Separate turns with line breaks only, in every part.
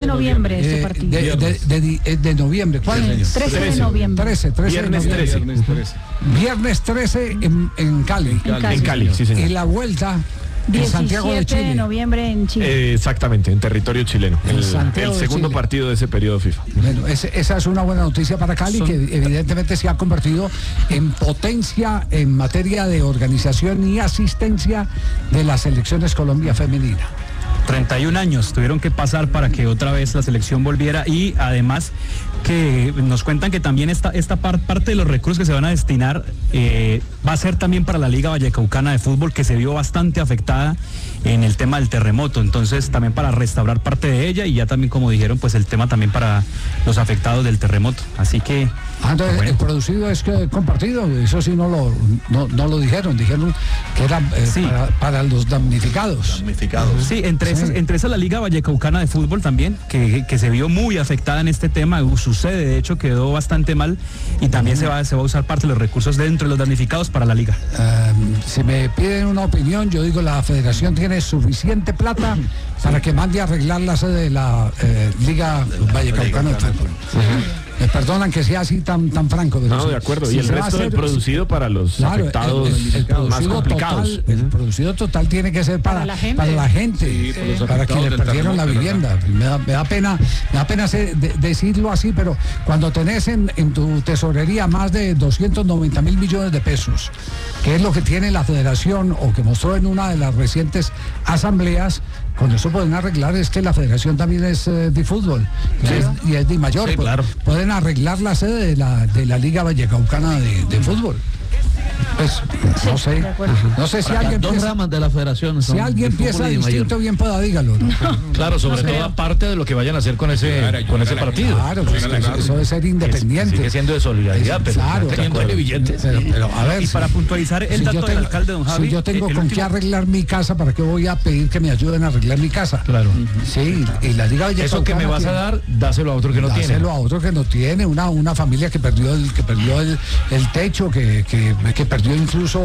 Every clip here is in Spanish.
noviembre este partido.
De noviembre. ¿Cuál es?
13 de noviembre.
13
Viernes
de noviembre.
13.
Viernes 13 en Cali.
En Cali, sí, señor.
Y la vuelta en Santiago de
17
Chile.
de noviembre en Chile.
Exactamente, en territorio chileno. El segundo
Chile.
partido de ese periodo FIFA.
Bueno, esa es una buena noticia para Cali, que evidentemente se ha convertido en potencia en materia de organización y asistencia de las selecciones Colombia femenina.
31 años tuvieron que pasar para que otra vez la selección volviera, y además que nos cuentan que también esta parte de los recursos que se van a destinar va a ser también para la Liga Vallecaucana de Fútbol, que se vio bastante afectada en el tema del terremoto. Entonces también para restaurar parte de ella, y ya también, como dijeron, pues el tema también para los afectados del terremoto. Así que
Entonces,
bueno.
el producido es que compartido, eso sí no lo dijeron que era
Sí.
para los damnificados.
Sí, entre esas la Liga Vallecaucana de Fútbol también, que se vio muy afectada en este tema. Su sede, de hecho, quedó bastante mal, y también se va a usar parte de los recursos dentro de los damnificados para la Liga.
Si me piden una opinión, yo digo, la federación tiene suficiente plata para que mande a arreglar la sede de la Liga Vallecaucana de Fútbol. Me perdonan que sea así tan franco. Pero
No, de acuerdo.
si
y el
se va a
resto del
hacer,
producido para los afectados
el
más
producido
complicados.
total, el producido total tiene que ser para la gente, para quienes perdieron la vivienda. Me da pena decirlo así, pero cuando tenés en tu tesorería más de 290 mil millones de pesos, que es lo que tiene la federación, o que mostró en una de las recientes asambleas, con eso pueden arreglar. Es que la federación también es de fútbol, y es de mayor.
Sí, claro.
Pueden arreglar la sede de la Liga Vallecaucana de fútbol. Pues no sé si alguien
dos ramas de la federación.
Si alguien piensa distinto, bien pueda, dígalo, ¿no?
Claro, sobre todo aparte de lo que vayan a hacer con ese partido.
Claro, pues, eso debe ser independiente.
Sigue siendo de solidaridad, pero
claro,
teniendo billetes.
Pero a ver,
Y para puntualizar el dato del alcalde, don Javi,
si yo tengo
el
con
último-
qué arreglar mi casa, ¿para qué voy a pedir que me ayuden a arreglar mi casa?
Claro.
Sí, y la Liga Vallecaucana,
Eso que me vas a dar, dáselo a otro que no tiene.
dáselo a otro que no tiene, una familia que perdió el techo, que perdió incluso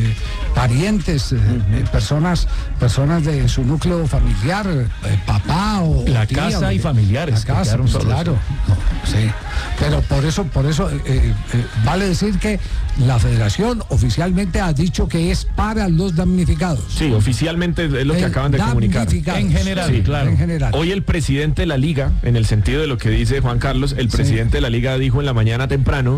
parientes, personas de su núcleo familiar, papá o
La
tía,
casa y familiares.
la casa,
quedaron solos.
claro, no, sí. Pero por eso vale decir que la federación oficialmente ha dicho que es para los damnificados.
Sí, oficialmente es lo que acaban de comunicar.
Damnificados.
En general,
Sí,
claro.
En general.
Hoy el presidente de la Liga, en el sentido de lo que dice Juan Carlos, el presidente de la Liga dijo en la mañana temprano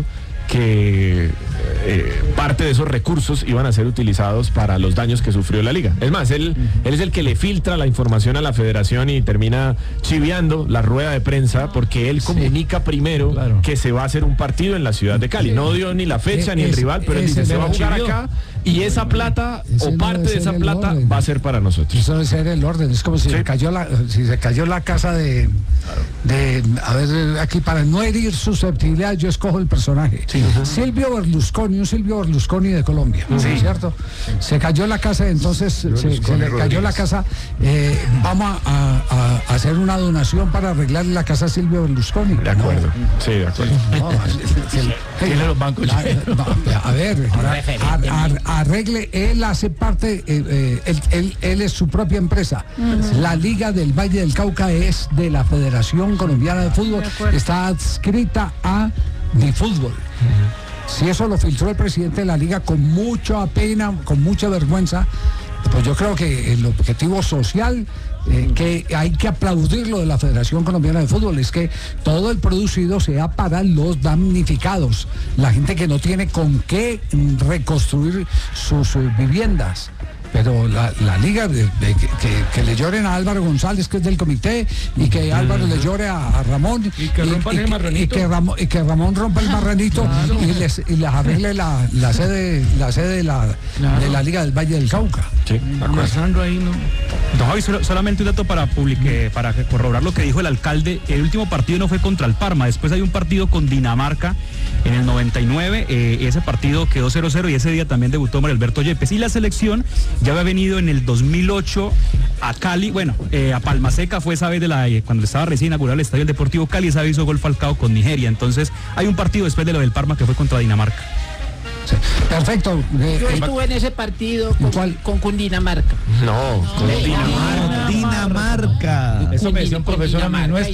que parte de esos recursos iban a ser utilizados para los daños que sufrió la Liga. Es más, él es el que le filtra la información a la federación y termina chiviando la rueda de prensa, porque él comunica primero que se va a hacer un partido en la ciudad de Cali. No dio ni la fecha ni el rival, pero él dice, se va a jugar acá, y esa plata, o parte de esa plata, va a ser para nosotros.
Eso debe ser el orden. Es como si se cayó la casa de a ver, aquí, para no herir susceptibilidad, yo escojo el personaje. Silvio Berlusconi, un Silvio Berlusconi de Colombia, ¿cierto? Se cayó la casa, entonces se le cayó la casa. Vamos a hacer una donación para arreglar la casa a Silvio Berlusconi.
De acuerdo. Sí, de acuerdo.
Tiene los bancos llenos.
A ver, arregle, él hace parte, él es su propia empresa. La Liga del Valle del Cauca es de la Federación Colombiana de Fútbol, está adscrita a Difútbol. Si eso lo filtró el presidente de la Liga con mucha pena, con mucha vergüenza, pues yo creo que el objetivo social, que hay que aplaudirlo de la Federación Colombiana de Fútbol, es que todo el producido sea para los damnificados, la gente que no tiene con qué reconstruir sus viviendas. Pero la Liga, que le lloren a Álvaro González, que es del comité, y que Álvaro le llore a Ramón,
y que rompan el marranito,
y que Ramón rompa el marranito, claro, y les arregle la sede de la Liga del Valle del Cauca.
Sí,
Amasando ahí, ¿no?
Don Javi, solamente un dato para corroborar lo que dijo el alcalde. El último partido no fue contra el Parma, después hay un partido con Dinamarca en el 99, ese partido quedó 0-0, y ese día también debutó Mario Alberto Yepes, y la selección ya había venido en el 2008 a Cali, a Palma Seca, fue esa vez cuando estaba recién inaugurado el Estadio del Deportivo Cali, esa vez hizo gol Falcao con Nigeria. Entonces hay un partido después de lo del Parma que fue contra Dinamarca.
Sí. Perfecto.
Yo estuve en ese partido con Cundinamarca.
No,
Dinamarca. Eso me decía un profesor a mí, no es